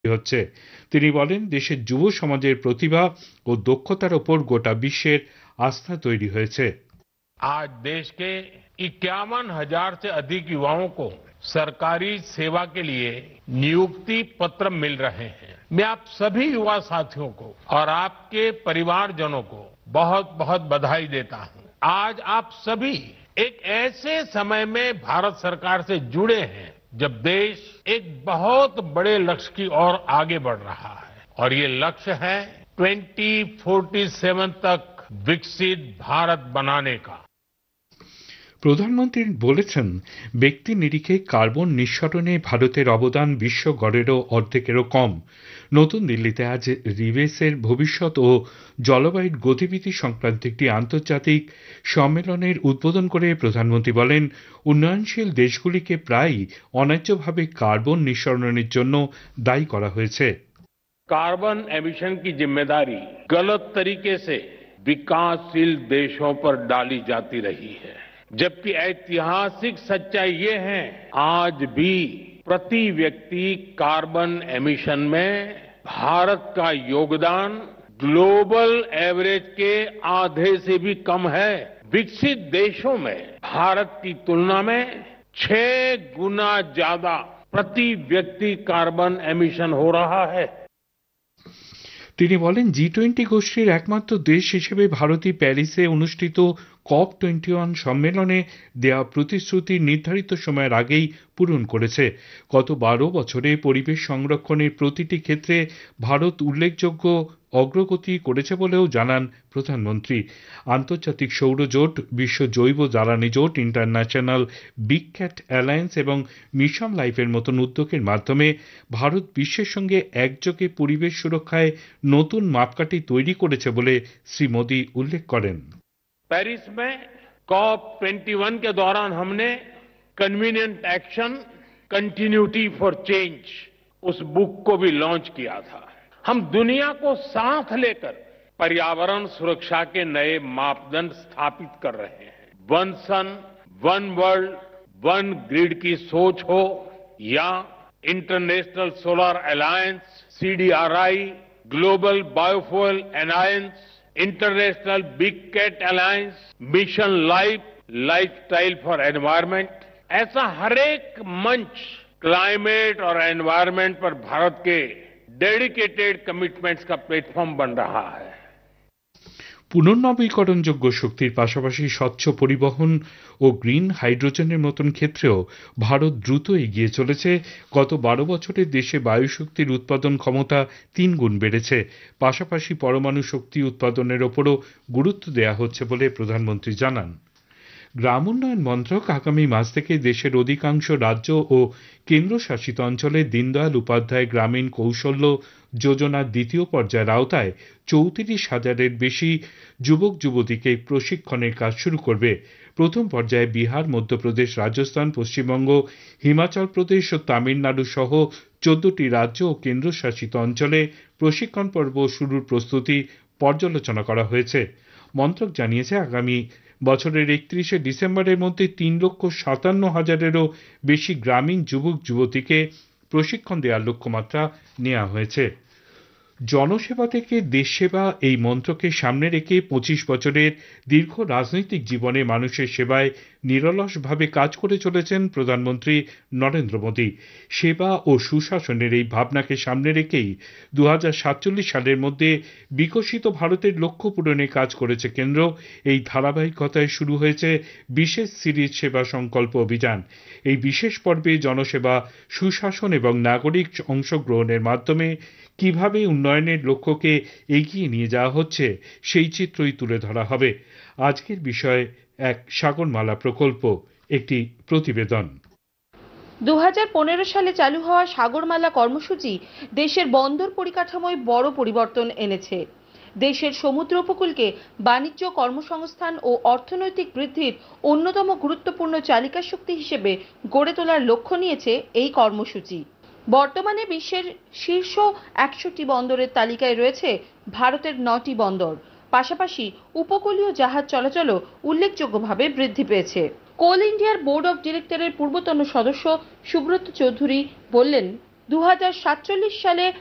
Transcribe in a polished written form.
হচ্ছে। তিনি বলেন, দেশের যুব সমাজের প্রতিভা ও দক্ষতার ওপর গোটা বিশ্বের आस्था तैरी হয়েছে। आज देश के 51,000 से अधिक युवाओं को सरकारी सेवा के लिए नियुक्ति पत्र मिल रहे हैं। मैं आप सभी युवा साथियों को और आपके परिवारजनों को बहुत बहुत बधाई देता हूं। आज आप सभी एक ऐसे समय में भारत सरकार से जुड़े हैं जब देश एक बहुत बड़े लक्ष्य की ओर आगे बढ़ रहा है और ये लक्ष्य है 2047 तक विकसित भारत बनाने का। প্রধানমন্ত্রী বলেছেন, ব্যক্তি নিরিখে কার্বন নিঃসরণে ভারতের অবদান বিশ্ব গড়েরও অর্ধেকেরও কম। নতুন দিল্লিতে আজ রিভেসের ভবিষ্যৎ ও জলবায়ুর গতিবিধি সংক্রান্ত একটি আন্তর্জাতিক সম্মেলনের উদ্বোধন করে প্রধানমন্ত্রী বলেন, উন্নয়নশীল দেশগুলিকে প্রায়ই অন্যায্যভাবে কার্বন নিঃসরণের জন্য দায়ী করা হয়েছে। कार्बन एमिशन की जिम्मेदारी गलत तरीके से विकासशील देशों पर डाली जाती रही है, जबकि ऐतिहासिक सच्चाई ये है आज भी प्रति व्यक्ति कार्बन एमिशन में भारत का योगदान ग्लोबल एवरेज के आधे से भी कम है। विकसित देशों में भारत की तुलना में 6 गुना ज्यादा प्रति व्यक्ति कार्बन एमिशन हो रहा है। তিনি বলেন, জি-20 গোষ্ঠীর একমাত্র দেশ হিসেবে ভারতই প্যারিসে অনুষ্ঠিত COP21 সম্মেলনে দেয়া প্রতিশ্রুতি নির্ধারিত সময়ের আগেই পূরণ করেছে। গত 12 বছরে পরিবেশ সংরক্ষণের প্রতিটি ক্ষেত্রে ভারত উল্লেখযোগ্য অগ্রগতি করেছে বলেও জানান প্রধানমন্ত্রী। আন্তর্জাতিক সৌর জোট, বিশ্ব জৈব জ্বালানি জোট, ইন্টারন্যাশনাল বিগ ক্যাট অ্যালায়েন্স এবং মিশন লাইফের মতন উদ্যোগের মাধ্যমে ভারত বিশ্বের সঙ্গে একযোগে পরিবেশ সুরক্ষায় নতুন মাপকাঠি তৈরি করেছে বলে শ্রী মোদী উল্লেখ করেন। पेरिस में COP21 के दौरान हमने convenient action continuity for change उस बुक को भी लॉन्च किया था। हम दुनिया को साथ लेकर पर्यावरण सुरक्षा के नए मापदंड स्थापित कर रहे हैं। वन सन, वन वर्ल्ड, वन ग्रिड की सोच हो या international solar alliance, CDRI, global biofuel alliance, international big cat alliance, mission life, lifestyle for environment, ऐसा हर एक मंच क्लाइमेट और एनवायरमेंट पर भारत के डेडिकेटेड कमिटमेंट्स का प्लेटफॉर्म बन रहा है। পুনর্নবীকরণযোগ্য শক্তির পাশাপাশি স্বচ্ছ পরিবহন ও গ্রিন হাইড্রোজেনের মতন ক্ষেত্রেও ভারত দ্রুত এগিয়ে চলেছে। গত 12 বছরে দেশে বায়ু শক্তির উৎপাদন ক্ষমতা 3 গুণ বেড়েছে। পাশাপাশি পরমাণু শক্তি উৎপাদনের ওপরও গুরুত্ব দেওয়া হচ্ছে বলে প্রধানমন্ত্রী জানান। গ্রাম উন্নয়ন মন্ত্রক আগামী মাস থেকে দেশের অধিকাংশ রাজ্য ও কেন্দ্রশাসিত অঞ্চলে দীনদয়াল উপাধ্যায় গ্রামীণ কৌশল্য যোজনার দ্বিতীয় পর্যায়ের আওতায় 34,000-এর বেশি যুবক যুবতীকে প্রশিক্ষণের কাজ শুরু করবে। প্রথম পর্যায়ে বিহার, মধ্যপ্রদেশ, রাজস্থান, পশ্চিমবঙ্গ, হিমাচল প্রদেশ ও তামিলনাড়ু সহ 14টি রাজ্য ও কেন্দ্রশাসিত অঞ্চলে প্রশিক্ষণ পর্ব শুরুর প্রস্তুতি পর্যালোচনা করা হয়েছে। মন্ত্রক জানিয়েছে, আগামী বছরের 31শে ডিসেম্বরের মধ্যে 3,57,000-এরও বেশি গ্রামীণ যুবক যুবতীকে প্রশিক্ষণ দেওয়ার লক্ষ্যমাত্রা নেওয়া হয়েছে। জনসেবা থেকে দেশ সেবা এই মন্ত্রকে সামনে রেখে 25 বছরের দীর্ঘ রাজনৈতিক জীবনে মানুষের সেবায় নিরলসভাবে কাজ করে চলেছেন প্রধানমন্ত্রী নরেন্দ্র মোদী। সেবা ও সুশাসনের এই ভাবনাকে সামনে রেখেই 2047 সালের মধ্যে বিকশিত ভারতের লক্ষ্য পূরণে কাজ করেছে কেন্দ্র। এই ধারাবাহিকতায় শুরু হয়েছে বিশেষ সিরিজ সেবা সংকল্প অভিযান। এই বিশেষ পর্বে জনসেবা, সুশাসন এবং নাগরিক অংশগ্রহণের মাধ্যমে কিভাবে উন্নয়নের লক্ষ্যকে এগিয়ে নিয়ে যাওয়া হচ্ছে সেই চিত্রই তুলে ধরা হবে। আজকের বিষয় এক সাগরমালা প্রকল্প, একটি প্রতিবেদন। 2015 সালে চালু হওয়া সাগরমালা কর্মসূচি দেশের বন্দর পরিকাঠামোয় বড় পরিবর্তন এনেছে। দেশের সমুদ্র উপকূলকে বাণিজ্য, কর্মসংস্থান ও অর্থনৈতিক বৃদ্ধির অন্যতম গুরুত্বপূর্ণ চালিকা শক্তি হিসেবে গড়ে তোলার লক্ষ্য নিয়েছে এই কর্মসূচি। বর্তমানে বিশ্বের শীর্ষ 100টি বন্দরের তালিকায় রয়েছে ভারতের 9টি বন্দর। পাশাপাশি উপকূলীয় জাহাজ চলাচলও উল্লেখযোগ্যভাবে বৃদ্ধি পেয়েছে। কোল ইন্ডিয়ার বোর্ড অব ডিরেক্টরের পূর্বতন সদস্য সুব্রত চৌধুরী বললেন, 2047 সালে